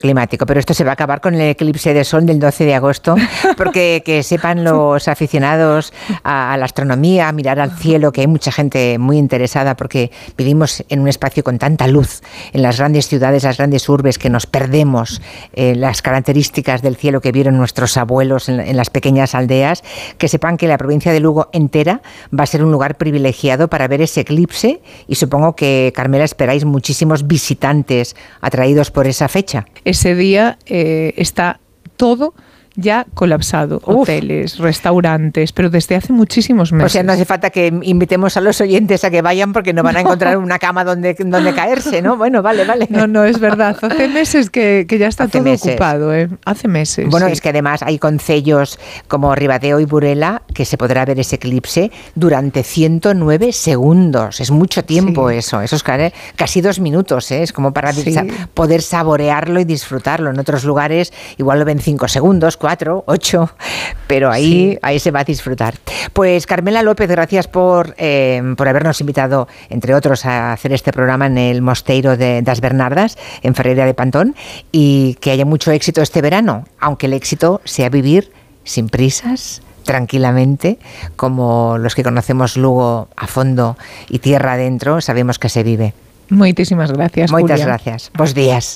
climático, pero esto se va a acabar con el eclipse de sol del 12 de agosto, porque que sepan los aficionados a la astronomía, a mirar al cielo, que hay mucha gente muy interesada, porque vivimos en un espacio con tanta luz, en las grandes ciudades, las grandes urbes, que nos perdemos las características del cielo que vieron nuestros abuelos en las pequeñas aldeas. Que sepan que la provincia de Lugo entera va a ser un lugar privilegiado para ver ese eclipse, y supongo que, Carmela, esperáis muchísimos visitantes atraídos por esa fecha. Ese día está todo ya colapsado. Hoteles, restaurantes, pero desde hace muchísimos meses. O sea, no hace falta que invitemos a los oyentes a que vayan, porque no van a encontrar una cama donde caerse, ¿no? Bueno, vale. No, es verdad. Hace meses que ya está todo ocupado, ¿eh? Hace meses. Bueno, sí. Es que además hay concellos como Ribadeo y Burela que se podrá ver ese eclipse durante 109 segundos. Es mucho tiempo, sí. Eso es casi 2 minutos, ¿eh? Es como para poder saborearlo y disfrutarlo. En otros lugares igual lo ven 5 segundos, 4, 8, pero ahí se va a disfrutar. Pues Carmela López, gracias por habernos invitado, entre otros, a hacer este programa en el Mosteiro das Bernardas, en Ferreira de Pantón, y que haya mucho éxito este verano, aunque el éxito sea vivir sin prisas, tranquilamente, como los que conocemos Lugo a fondo y tierra adentro, sabemos que se vive. Muchísimas gracias, Julia. Muchas gracias. Bos días.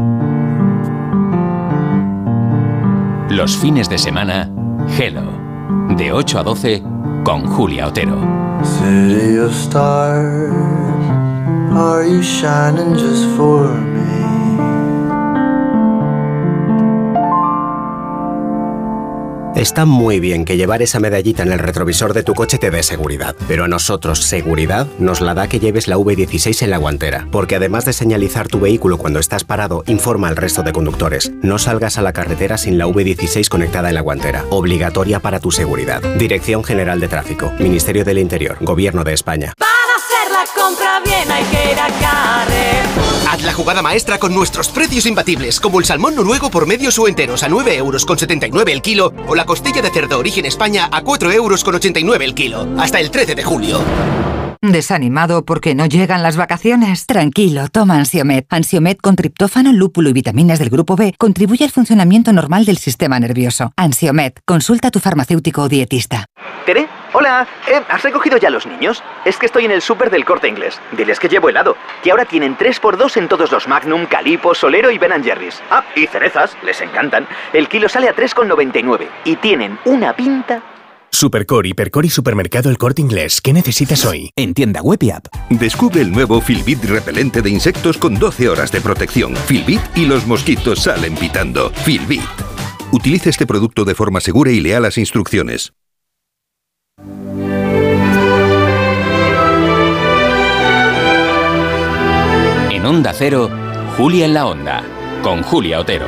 Los fines de semana, Hello, de 8 a 12, con Julia Otero. City of stars, are you shining just for me? Está muy bien que llevar esa medallita en el retrovisor de tu coche te dé seguridad, pero a nosotros seguridad nos la da que lleves la V16 en la guantera, porque además de señalizar tu vehículo cuando estás parado, informa al resto de conductores. No salgas a la carretera sin la V16 conectada en la guantera, obligatoria para tu seguridad. Dirección General de Tráfico, Ministerio del Interior, Gobierno de España. Para hacer la compra bien hay que ir a Carrefour. Haz la jugada maestra con nuestros precios imbatibles, como el salmón noruego por medios o enteros a 9,79 € el kilo, o la costilla de cerdo origen España a 4,89 € el kilo, hasta el 13 de julio. ¿Desanimado porque no llegan las vacaciones? Tranquilo, toma Ansiomed. Ansiomed con triptófano, lúpulo y vitaminas del grupo B contribuye al funcionamiento normal del sistema nervioso. Ansiomed, consulta a tu farmacéutico o dietista. ¿Tere? Hola, ¿has recogido ya los niños? Es que estoy en el súper del Corte Inglés. Diles que llevo helado, que ahora tienen 3x2 en todos los Magnum, Calippo, Solero y Ben & Jerry's. Ah, y cerezas, les encantan. El kilo sale a 3,99 y tienen una pinta... Supercore, Hipercore y Supermercado El Corte Inglés. ¿Qué necesitas hoy? En tienda web y app. Descubre el nuevo Filbit repelente de insectos con 12 horas de protección. Filbit y los mosquitos salen pitando. Filbit. Utilice este producto de forma segura y lea las instrucciones. En Onda Cero, Julia en la Onda, con Julia Otero.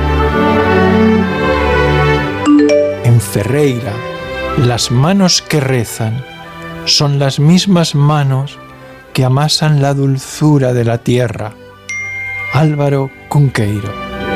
En Ferreira, las manos que rezan son las mismas manos que amasan la dulzura de la tierra. Álvaro Cunqueiro.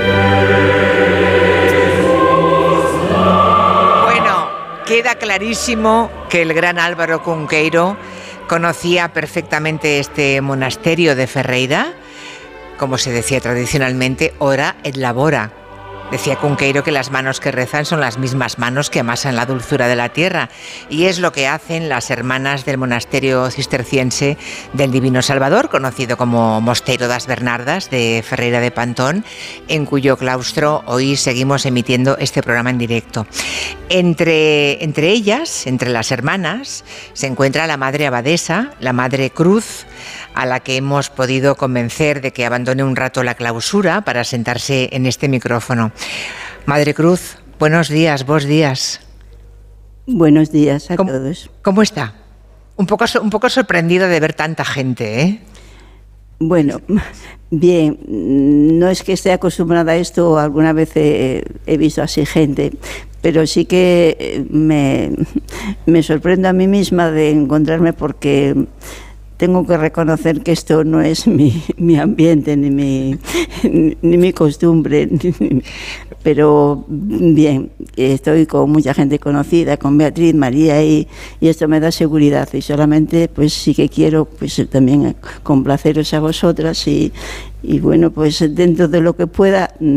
Bueno, queda clarísimo que el gran Álvaro Cunqueiro conocía perfectamente este monasterio de Ferreira, como se decía tradicionalmente, ora et labora. Decía Cunqueiro que las manos que rezan son las mismas manos que amasan la dulzura de la tierra, y es lo que hacen las hermanas del monasterio cisterciense del Divino Salvador, conocido como Mosteiro das Bernardas de Ferreira de Pantón, en cuyo claustro hoy seguimos emitiendo este programa en directo. Entre ellas, entre las hermanas, se encuentra la Madre Abadesa, la Madre Cruz, a la que hemos podido convencer de que abandone un rato la clausura para sentarse en este micrófono. Madre Cruz, buenos días, vos días. Buenos días a todos. ¿Cómo está? Un poco sorprendida de ver tanta gente, ¿eh? Bueno, bien, no es que esté acostumbrada a esto, alguna vez he visto así gente, pero sí que me sorprendo a mí misma de encontrarme, porque tengo que reconocer que esto no es mi ambiente, ni mi costumbre, pero bien, estoy con mucha gente conocida, con Beatriz, María, y esto me da seguridad, y solamente pues sí que quiero pues también complaceros a vosotras y bueno, pues dentro de lo que pueda